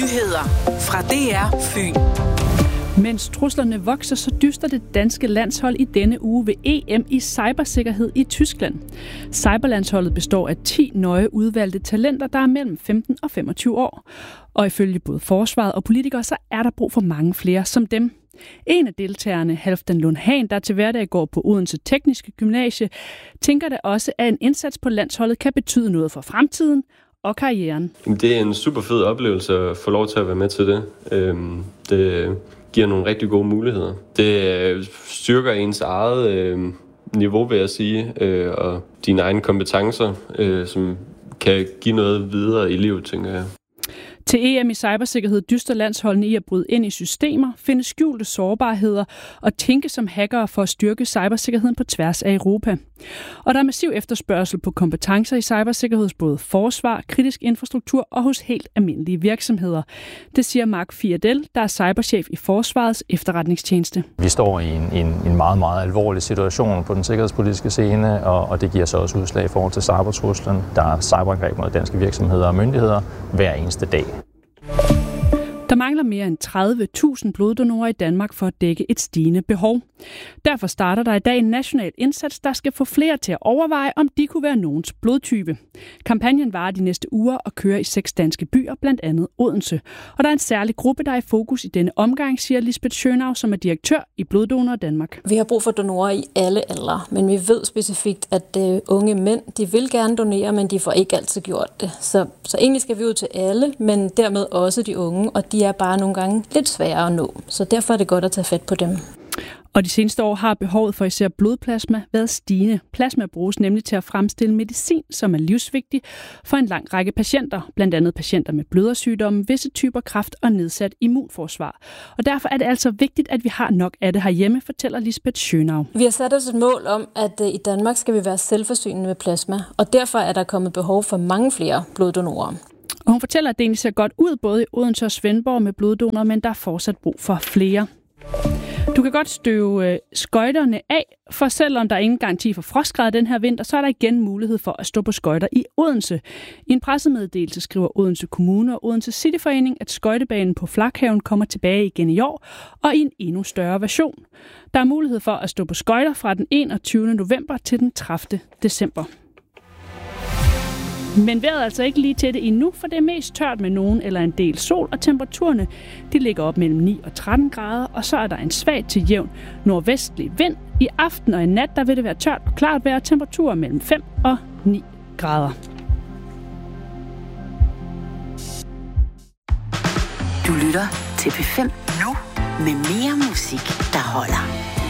Nyheder fra DR Fyn. Mens truslerne vokser, så dyster det danske landshold i denne uge ved EM i cybersikkerhed i Tyskland. Cyberlandsholdet består af 10 nøje udvalgte talenter, der er mellem 15 og 25 år. Og ifølge både forsvaret og politikere, så er der brug for mange flere som dem. En af deltagerne, Halfdan Lund Hahn, der til hverdag går på Odense Tekniske Gymnasie, tænker da også, at en indsats på landsholdet kan betyde noget for fremtiden og karrieren. Det er en super fed oplevelse at få lov til at være med til det. Det giver nogle rigtig gode muligheder. Det styrker ens eget niveau, vil jeg sige, og dine egne kompetencer, som kan give noget videre i livet, tænker jeg. Til EM i cybersikkerhed dyster landsholdene i at bryde ind i systemer, finde skjulte sårbarheder og tænke som hackere for at styrke cybersikkerheden på tværs af Europa. Og der er massiv efterspørgsel på kompetencer i cybersikkerhed hos både forsvar, kritisk infrastruktur og hos helt almindelige virksomheder. Det siger Mark Fiadel, der er cyberchef i Forsvarets efterretningstjeneste. Vi står i en meget, meget alvorlig situation på den sikkerhedspolitiske scene, og det giver så også udslag i forhold til cybertruslen. Der er cyberangreb mod danske virksomheder og myndigheder hver eneste dag. Der mangler mere end 30.000 bloddonorer i Danmark for at dække et stigende behov. Derfor starter der i dag en national indsats, der skal få flere til at overveje, om de kunne være nogens blodtype. Kampagnen varer de næste uger og kører i 6 danske byer, blandt andet Odense. Og der er en særlig gruppe, der er i fokus i denne omgang, siger Lisbeth Schönau, som er direktør i Bloddonor Danmark. Vi har brug for donorer i alle aldre, men vi ved specifikt, at unge mænd, de vil gerne donere, men de får ikke altid gjort det. Så egentlig skal vi ud til alle, men dermed også de unge, og de er bare nogle gange lidt sværere at nå. Så derfor er det godt at tage fat på dem. Og de seneste år har behovet for især blodplasma været stigende. Plasma bruges nemlig til at fremstille medicin, som er livsvigtig for en lang række patienter, blandt andet patienter med blødersygdomme, visse typer kræft og nedsat immunforsvar. Og derfor er det altså vigtigt, at vi har nok af det herhjemme, fortæller Lisbeth Schönau. Vi har sat os et mål om, at i Danmark skal vi være selvforsynende med plasma, og derfor er der kommet behov for mange flere bloddonorer. Og hun fortæller, at det egentlig ser godt ud både i Odense og Svendborg med bloddonorer, men der er fortsat brug for flere. Du kan godt støve skøjterne af, for selvom der er ingen garanti for frostgrader den her vinter, så er der igen mulighed for at stå på skøjter i Odense. I en pressemeddelelse skriver Odense Kommune og Odense Cityforening, at skøjtebanen på Flakhaven kommer tilbage igen i år, og i en endnu større version. Der er mulighed for at stå på skøjter fra den 21. november til den 30. december. Men vejret er altså ikke lige til det endnu, for det er mest tørt med nogen eller en del sol, og temperaturerne de ligger op mellem 9 og 13 grader, og så er der en svag til jævn nordvestlig vind. I aften og i nat der vil det være tørt og klart vejr, temperaturer mellem 5 og 9 grader. Du lytter til P5 nu med mere musik, der holder.